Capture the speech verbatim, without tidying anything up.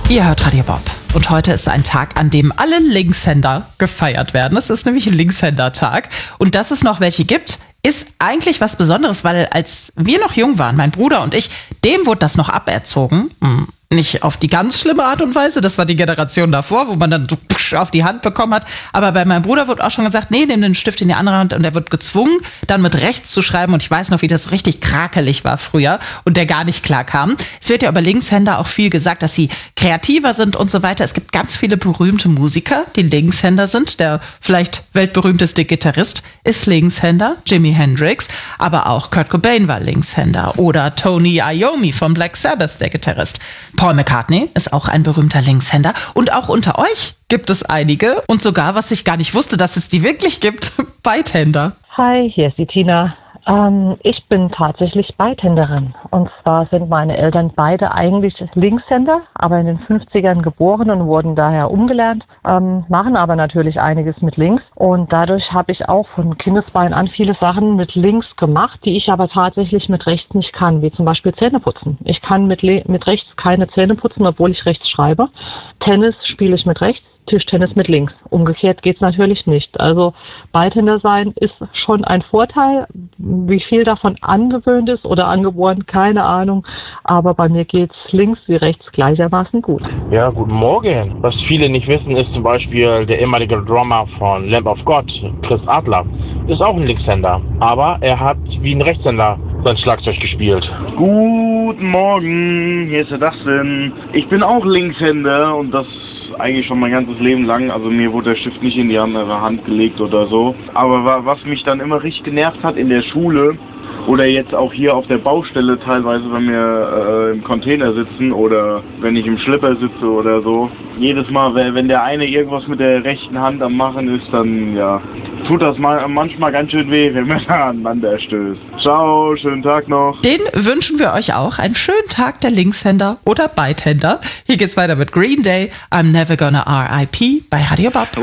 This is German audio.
Ihr hört Radio Bob. Und heute ist ein Tag, an dem alle Linkshänder gefeiert werden. Es ist nämlich ein Linkshänder-Tag. Und dass es noch welche gibt, ist eigentlich was Besonderes, weil als wir noch jung waren, mein Bruder und ich, dem wurde das noch aberzogen. Hm. Nicht auf die ganz schlimme Art und Weise, das war die Generation davor, wo man dann so auf die Hand bekommen hat. Aber bei meinem Bruder wird auch schon gesagt, nee, nimm den Stift in die andere Hand, und er wird gezwungen, dann mit rechts zu schreiben. Und ich weiß noch, wie das richtig krakelig war früher und der gar nicht klar kam. Es wird ja über Linkshänder auch viel gesagt, dass sie kreativer sind und so weiter. Es gibt ganz viele berühmte Musiker, die Linkshänder sind. Der vielleicht weltberühmteste Gitarrist ist Linkshänder, Jimi Hendrix. Aber auch Kurt Cobain war Linkshänder oder Tony Iommi von Black Sabbath, der Gitarrist. Paul McCartney ist auch ein berühmter Linkshänder. Und auch unter euch gibt es einige. Und sogar, was ich gar nicht wusste, dass es die wirklich gibt, Beidhänder. Hi, hier ist die Tina. Ähm, ich bin tatsächlich Beidhänderin. Und zwar sind meine Eltern beide eigentlich Linkshänder, aber in den fünfzigern geboren und wurden daher umgelernt, ähm, machen aber natürlich einiges mit links. Und dadurch habe ich auch von Kindesbein an viele Sachen mit links gemacht, die ich aber tatsächlich mit rechts nicht kann, wie zum Beispiel Zähne putzen. Ich kann mit, le- mit rechts keine Zähne putzen, obwohl ich rechts schreibe. Tennis spiele ich mit rechts. Tischtennis mit links. Umgekehrt geht's natürlich nicht. Also Beidhänder sein ist schon ein Vorteil. Wie viel davon angewöhnt ist oder angeboren, keine Ahnung. Aber bei mir geht's links wie rechts gleichermaßen gut. Ja, guten Morgen. Was viele nicht wissen, ist zum Beispiel der ehemalige Drummer von Lamb of God, Chris Adler, ist auch ein Linkshänder. Aber er hat wie ein Rechtshänder sein Schlagzeug gespielt. Guten Morgen, hier ist der Dustin. Ich bin auch Linkshänder und das eigentlich schon mein ganzes Leben lang. Also mir wurde der Stift nicht in die andere Hand gelegt oder so. Aber was mich dann immer richtig genervt hat in der Schule oder jetzt auch hier auf der Baustelle teilweise, wenn wir äh, im Container sitzen oder wenn ich im Schlipper sitze oder so. Jedes Mal, wenn der eine irgendwas mit der rechten Hand am Machen ist, dann ja, tut das mal, manchmal ganz schön weh, wenn man da aneinander stößt. Ciao, schönen Tag noch. Den wünschen wir euch auch. Einen schönen Tag der Linkshänder oder Beidhänder. Hier geht's weiter mit Green Day. I'm Never Gonna R I P bei Radio Bob.